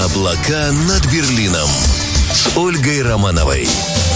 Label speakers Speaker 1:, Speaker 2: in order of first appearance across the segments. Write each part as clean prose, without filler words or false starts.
Speaker 1: Облака над Берлином с Ольгой Романовой.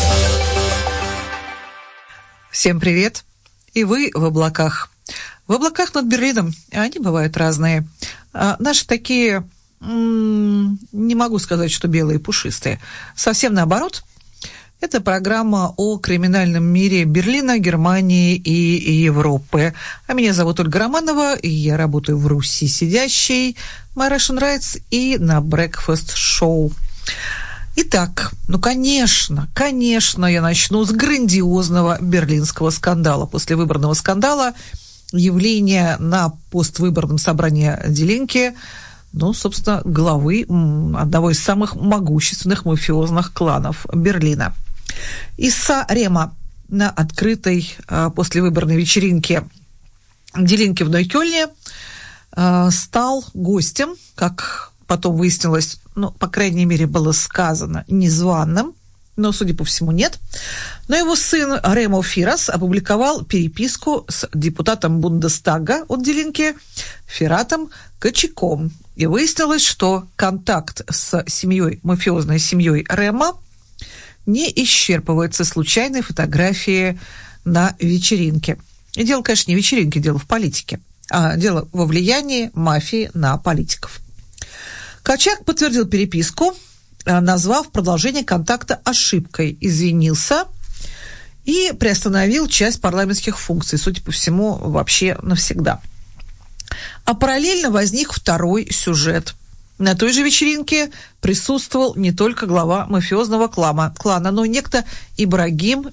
Speaker 2: Всем привет. И вы в облаках. В облаках над Берлином. Они бывают разные. Наши такие, не могу сказать, что белые и пушистые. Совсем наоборот. Это программа о криминальном мире Берлина, Германии и Европы. А меня зовут Ольга Романова, и я работаю в Руси сидящей, My Russian Rights и на Breakfast Show. Итак, конечно, я начну с грандиозного берлинского скандала. После выборного скандала явление на поствыборном собрании Die Linke, собственно, главы одного из самых могущественных мафиозных кланов Берлина. Исса Рема на открытой послевыборной вечеринке Die Linke в Нойкёльне стал гостем, как потом выяснилось, по крайней мере, было сказано, незваным, но, судя по всему, нет. Но его сын Ремо Фирас опубликовал переписку с депутатом Бундестага от Die Linke Фиратом Качиком. И выяснилось, что контакт с мафиозной семьей Рема не исчерпывается случайной фотографией на вечеринке. И дело, конечно, не в вечеринке, дело в политике, а дело во влиянии мафии на политиков. Качак подтвердил переписку, назвав продолжение контакта ошибкой, извинился и приостановил часть парламентских функций, судя по всему, вообще навсегда. А параллельно возник второй сюжет. На той же вечеринке присутствовал не только глава мафиозного клана, но и некто Ибрагим.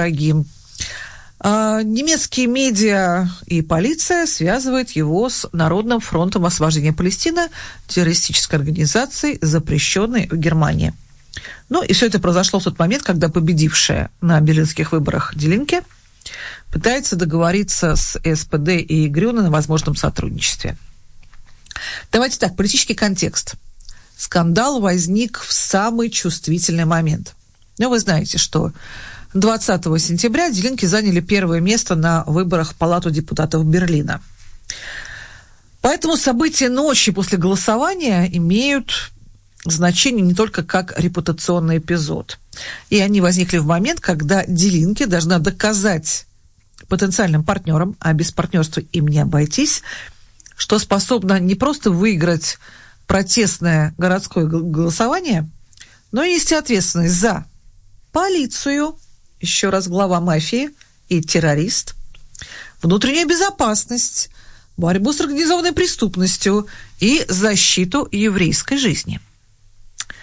Speaker 2: Немецкие медиа и полиция связывают его с Народным фронтом освобождения Палестины, террористической организацией, запрещенной в Германии. И все это произошло в тот момент, когда победившая на берлинских выборах Die Linke пытается договориться с СПД и Грюне на возможном сотрудничестве. Давайте так, политический контекст. Скандал возник в самый чувствительный момент. Вы знаете, что 20 сентября Die Linke заняли первое место на выборах в Палату депутатов Берлина. Поэтому события ночи после голосования имеют значение не только как репутационный эпизод. И они возникли в момент, когда Die Linke должна доказать потенциальным партнерам, а без партнерства им не обойтись, что способна не просто выиграть протестное городское голосование, но и нести ответственность за полицию, еще раз глава мафии и террорист, внутреннюю безопасность, борьбу с организованной преступностью и защиту еврейской жизни.